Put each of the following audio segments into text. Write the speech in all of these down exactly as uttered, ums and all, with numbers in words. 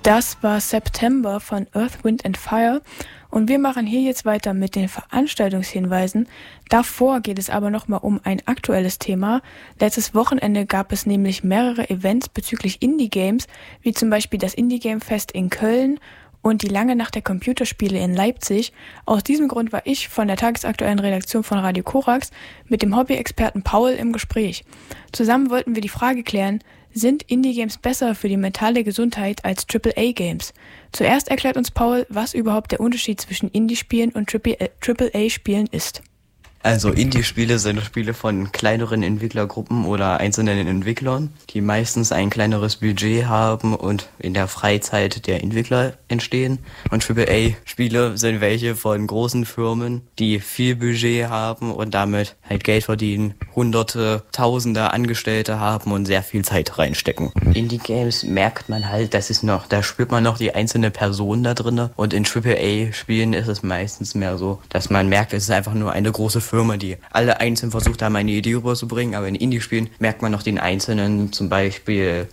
Das war September von Earth, Wind and Fire und wir machen hier jetzt weiter mit den Veranstaltungshinweisen. Davor geht es aber nochmal um ein aktuelles Thema. Letztes Wochenende gab es nämlich mehrere Events bezüglich Indie-Games, wie zum Beispiel das Indie-Game-Fest in Köln und die lange Nacht der Computerspiele in Leipzig. Aus diesem Grund war ich von der tagesaktuellen Redaktion von Radio Korax mit dem Hobby-Experten Paul im Gespräch. Zusammen wollten wir die Frage klären: Sind Indie-Games besser für die mentale Gesundheit als Triple A Games? Zuerst erklärt uns Paul, was überhaupt der Unterschied zwischen Indie-Spielen und Triple A Spielen ist. Also Indie-Spiele sind Spiele von kleineren Entwicklergruppen oder einzelnen Entwicklern, die meistens ein kleineres Budget haben und in der Freizeit der Entwickler entstehen. Und Triple A Spiele sind welche von großen Firmen, die viel Budget haben und damit halt Geld verdienen, hunderte, tausende Angestellte haben und sehr viel Zeit reinstecken. Indie-Games merkt man halt, das ist noch, da spürt man noch die einzelne Person da drin. Und in Triple A Spielen ist es meistens mehr so, dass man merkt, es ist einfach nur eine große Firma. Firma, die alle einzeln versucht haben, eine Idee rüberzubringen, aber in Indie-Spielen merkt man noch den Einzelnen. Zum Beispiel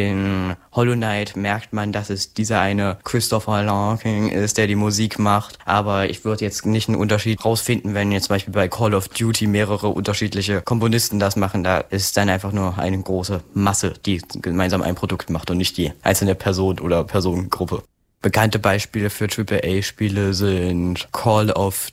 in Hollow Knight merkt man, dass es dieser eine Christopher Larkin ist, der die Musik macht, aber ich würde jetzt nicht einen Unterschied rausfinden, wenn jetzt zum Beispiel bei Call of Duty mehrere unterschiedliche Komponisten das machen. Da ist dann einfach nur eine große Masse, die gemeinsam ein Produkt macht und nicht die einzelne Person oder Personengruppe. Bekannte Beispiele für Triple A Spiele sind Call of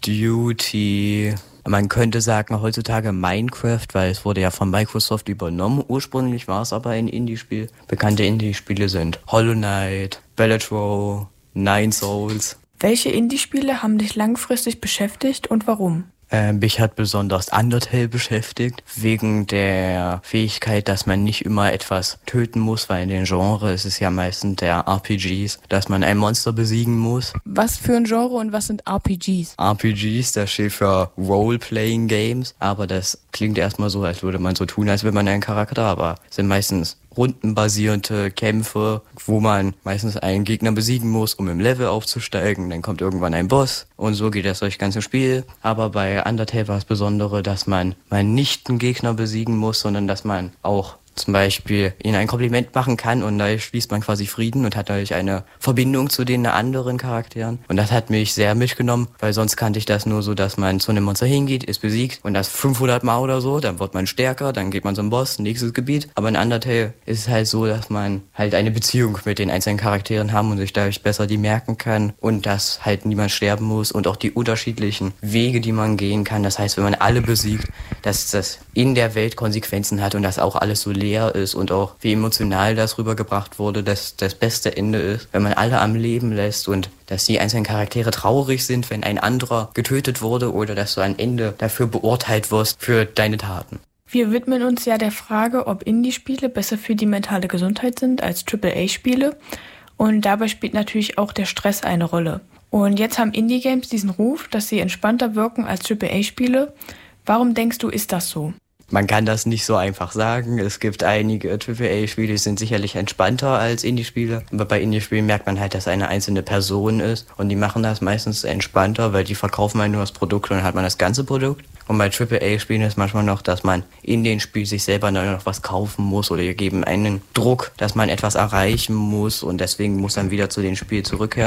Duty. Man könnte sagen heutzutage Minecraft, weil es wurde ja von Microsoft übernommen. Ursprünglich war es aber ein Indie-Spiel. Bekannte Indie-Spiele sind Hollow Knight, Balatro, Nine Souls. Welche Indie-Spiele haben dich langfristig beschäftigt und warum? Äh, mich hat besonders Undertale beschäftigt, wegen der Fähigkeit, dass man nicht immer etwas töten muss, weil in den Genres ist es ja meistens der R P Gs, dass man ein Monster besiegen muss. Was für ein Genre und was sind R P Gs? R P Gs, das steht für Role-Playing Games, aber das klingt erstmal so, als würde man so tun, als wäre man ein Charakter, aber sind meistens rundenbasierte Kämpfe, wo man meistens einen Gegner besiegen muss, um im Level aufzusteigen. Dann kommt irgendwann ein Boss und so geht das durch das ganze Spiel. Aber bei Undertale war es Besondere, dass man mal nicht einen Gegner besiegen muss, sondern dass man auch zum Beispiel ihnen ein Kompliment machen kann und dadurch schließt man quasi Frieden und hat dadurch eine Verbindung zu den anderen Charakteren. Und das hat mich sehr mitgenommen, weil sonst kannte ich das nur so, dass man zu einem Monster hingeht, ist besiegt und das fünfhundert Mal oder so, dann wird man stärker, dann geht man zum Boss, nächstes Gebiet. Aber in Undertale ist es halt so, dass man halt eine Beziehung mit den einzelnen Charakteren haben und sich dadurch besser die merken kann und dass halt niemand sterben muss und auch die unterschiedlichen Wege, die man gehen kann. Das heißt, wenn man alle besiegt, dass das in der Welt Konsequenzen hat und dass auch alles so leer ist und auch wie emotional das rübergebracht wurde, dass das beste Ende ist, wenn man alle am Leben lässt und dass die einzelnen Charaktere traurig sind, wenn ein anderer getötet wurde oder dass du am Ende dafür beurteilt wirst für deine Taten. Wir widmen uns ja der Frage, ob Indie-Spiele besser für die mentale Gesundheit sind als Triple A Spiele und dabei spielt natürlich auch der Stress eine Rolle. Und jetzt haben Indie-Games diesen Ruf, dass sie entspannter wirken als Triple A Spiele. Warum denkst du, ist das so? Man kann das nicht so einfach sagen. Es gibt einige Triple A Spiele, die sind sicherlich entspannter als Indie-Spiele. Aber bei Indie-Spielen merkt man halt, dass eine einzelne Person ist. Und die machen das meistens entspannter, weil die verkaufen halt nur das Produkt und dann hat man das ganze Produkt. Und bei Triple A Spielen ist manchmal noch, dass man in den Spiel sich selber noch was kaufen muss oder geben einen Druck, dass man etwas erreichen muss und deswegen muss dann wieder zu dem Spiel zurückkehren.